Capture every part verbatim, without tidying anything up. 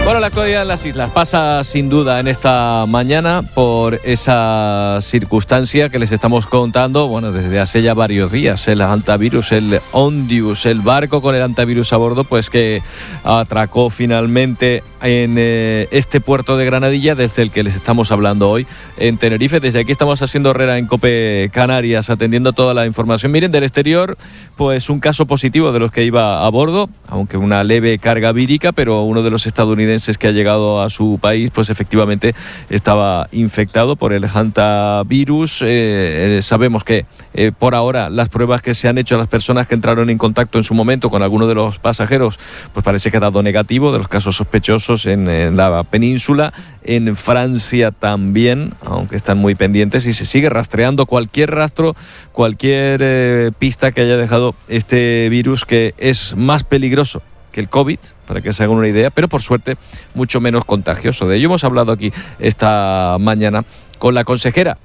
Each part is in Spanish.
Bueno, la actualidad de las islas pasa sin duda en esta mañana por esa circunstancia que les estamos contando, bueno, desde hace ya varios días, el hantavirus, el Ondius, el barco con el hantavirus a bordo, pues que atracó finalmente en eh, este puerto de Granadilla, desde el que les estamos hablando hoy en Tenerife. Desde aquí estamos haciendo Herrera en COPE Canarias, atendiendo toda la información. Miren, del exterior, pues un caso positivo de los que iba a bordo, aunque una leve carga vírica, pero uno de los estadounidenses que ha llegado a su país, pues efectivamente estaba infectado por el hantavirus. Eh, eh, sabemos que eh, por ahora las pruebas que se han hecho a las personas que entraron en contacto en su momento con alguno de los pasajeros, pues parece que ha dado negativo, de los casos sospechosos en, en la península. En Francia también, aunque están muy pendientes, y se sigue rastreando cualquier rastro, cualquier eh, pista que haya dejado este virus, que es más peligroso que el COVID, para que se hagan una idea, pero por suerte mucho menos contagioso. De ello hemos hablado aquí esta mañana con la consejera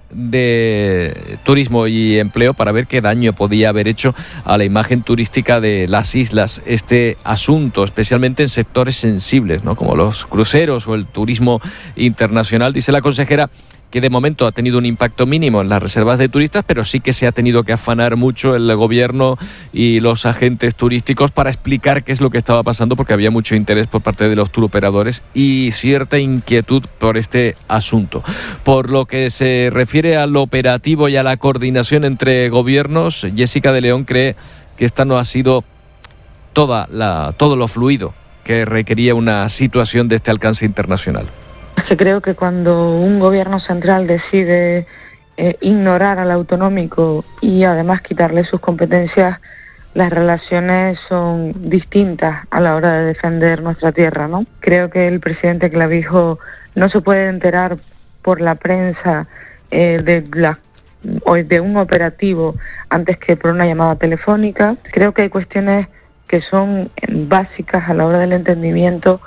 de Turismo y Empleo para ver qué daño podía haber hecho a la imagen turística de las islas este asunto, especialmente en sectores sensibles, ¿no?, como los cruceros o el turismo internacional. Dice la consejera que de momento ha tenido un impacto mínimo en las reservas de turistas, pero sí que se ha tenido que afanar mucho el gobierno y los agentes turísticos para explicar qué es lo que estaba pasando, porque había mucho interés por parte de los turoperadores y cierta inquietud por este asunto. Por lo que se refiere al operativo y a la coordinación entre gobiernos, Jessica de León cree que esta no ha sido toda la, todo lo fluido que requería una situación de este alcance internacional. Creo que cuando un gobierno central decide eh, ignorar al autonómico y además quitarle sus competencias, las relaciones son distintas a la hora de defender nuestra tierra, ¿no? Creo que el presidente Clavijo no se puede enterar por la prensa eh, de, la, de un operativo antes que por una llamada telefónica. Creo que hay cuestiones que son básicas a la hora del entendimiento.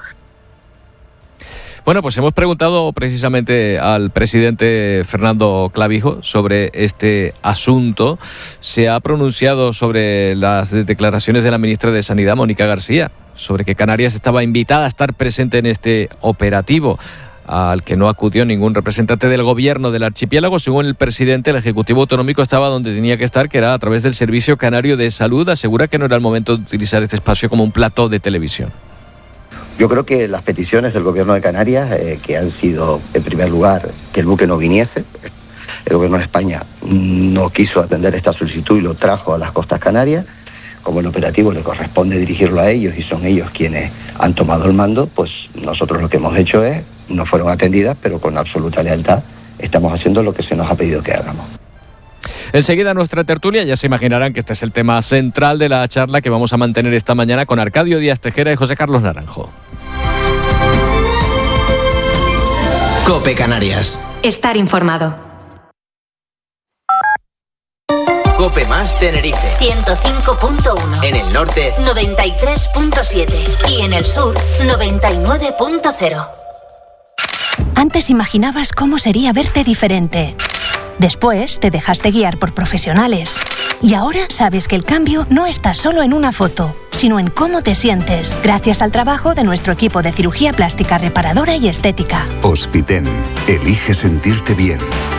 Bueno, pues hemos preguntado precisamente al presidente Fernando Clavijo sobre este asunto. Se ha pronunciado sobre las declaraciones de la ministra de Sanidad, Mónica García, sobre que Canarias estaba invitada a estar presente en este operativo, al que no acudió ningún representante del gobierno del archipiélago. Según el presidente, el Ejecutivo Autonómico estaba donde tenía que estar, que era a través del Servicio Canario de Salud. Asegura que no era el momento de utilizar este espacio como un plató de televisión. Yo creo que las peticiones del Gobierno de Canarias, eh, que han sido, en primer lugar, que el buque no viniese. El Gobierno de España no quiso atender esta solicitud y lo trajo a las costas canarias. Como el operativo le corresponde dirigirlo a ellos y son ellos quienes han tomado el mando, pues nosotros lo que hemos hecho es, no fueron atendidas, pero con absoluta lealtad estamos haciendo lo que se nos ha pedido que hagamos. Enseguida nuestra tertulia, ya se imaginarán que este es el tema central de la charla que vamos a mantener esta mañana con Arcadio Díaz Tejera y José Carlos Naranjo. COPE Canarias. Estar informado. COPE más Tenerife. ciento cinco punto uno. En el norte, noventa y tres punto siete. Y en el sur, noventa y nueve punto cero. Antes imaginabas cómo sería verte diferente. Después te dejaste guiar por profesionales. Y ahora sabes que el cambio no está solo en una foto, sino en cómo te sientes, gracias al trabajo de nuestro equipo de cirugía plástica reparadora y estética. Hospiten. Elige sentirte bien.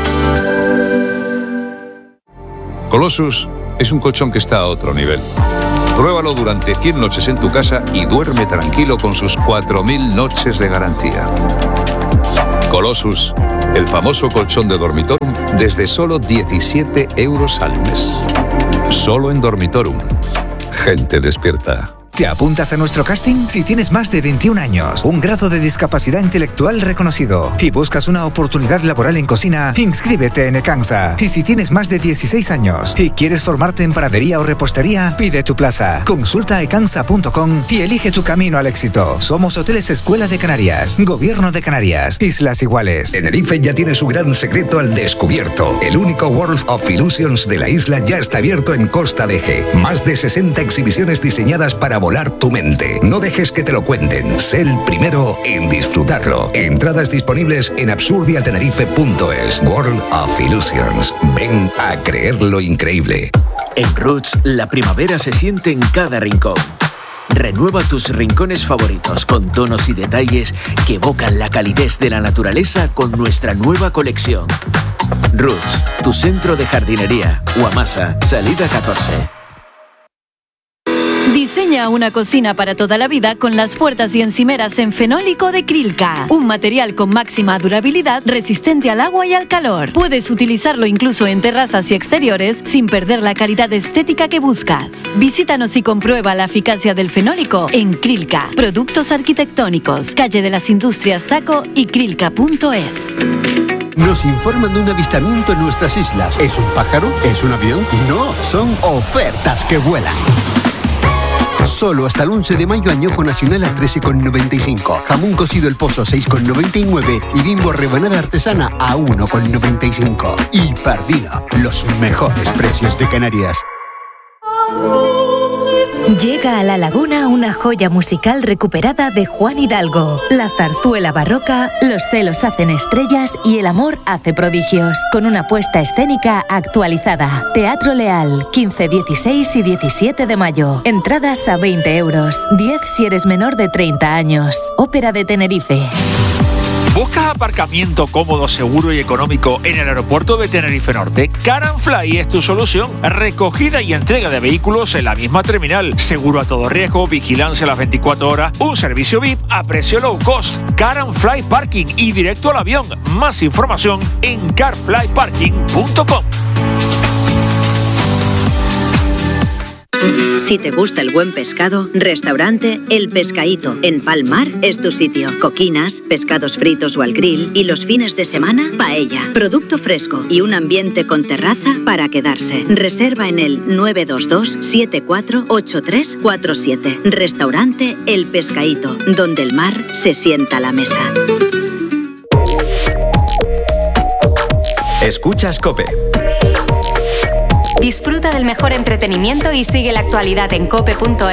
Colossus es un colchón que está a otro nivel. Pruébalo durante cien noches en tu casa y duerme tranquilo con sus cuatro mil noches de garantía. Colossus, el famoso colchón de Dormitorum, desde solo diecisiete euros al mes. Solo en Dormitorum. Gente despierta. ¿Te apuntas a nuestro casting? Si tienes más de veintiún años, un grado de discapacidad intelectual reconocido y buscas una oportunidad laboral en cocina, inscríbete en Ecansa. Y si tienes más de dieciséis años y quieres formarte en panadería o repostería, pide tu plaza. Consulta ecansa punto com y elige tu camino al éxito. Somos Hoteles Escuela de Canarias, Gobierno de Canarias, Islas Iguales. Tenerife ya tiene su gran secreto al descubierto. El único World of Illusions de la isla ya está abierto en Costa de Eje. Más de sesenta exhibiciones diseñadas para volar tu mente. No dejes que te lo cuenten. Sé el primero en disfrutarlo. Entradas disponibles en absurdiatenerife punto es. World of Illusions. Ven a creer lo increíble. En Roots, la primavera se siente en cada rincón. Renueva tus rincones favoritos con tonos y detalles que evocan la calidez de la naturaleza con nuestra nueva colección. Roots, tu centro de jardinería. Guamasa, salida catorce. Diseña una cocina para toda la vida con las puertas y encimeras en fenólico de Krilka. Un material con máxima durabilidad, resistente al agua y al calor. Puedes utilizarlo incluso en terrazas y exteriores sin perder la calidad estética que buscas. Visítanos y comprueba la eficacia del fenólico en Krilka. Productos arquitectónicos, calle de las Industrias Taco y krilka punto es. Nos informan de un avistamiento en nuestras islas. ¿Es un pájaro? ¿Es un avión? No, son ofertas que vuelan. Solo hasta el once de mayo añojo nacional a trece con noventa y cinco. Jamón cocido El Pozo seis con noventa y nueve y Bimbo rebanada artesana a uno con noventa y cinco. Y Pardino, los mejores precios de Canarias. Llega a La Laguna una joya musical recuperada de Juan Hidalgo. La zarzuela barroca, Los celos hacen estrellas y El amor hace prodigios. Con una puesta escénica actualizada. Teatro Leal, quince, dieciséis y diecisiete de mayo. Entradas a veinte euros. diez si eres menor de treinta años. Ópera de Tenerife. ¿Buscas aparcamiento cómodo, seguro y económico en el aeropuerto de Tenerife Norte? Car and Fly es tu solución. Recogida y entrega de vehículos en la misma terminal. Seguro a todo riesgo, vigilancia a las veinticuatro horas, un servicio V I P a precio low cost. Car and Fly Parking y directo al avión. Más información en car fly parking punto com. Si te gusta el buen pescado, restaurante El Pescaíto en Palmar es tu sitio. Coquinas, pescados fritos o al grill y los fines de semana, paella. Producto fresco y un ambiente con terraza para quedarse. Reserva en el nueve dos dos, siete cuatro ocho tres cuatro siete. Restaurante El Pescaíto, donde el mar se sienta a la mesa. Escuchas COPE. Disfruta del mejor entretenimiento y sigue la actualidad en cope punto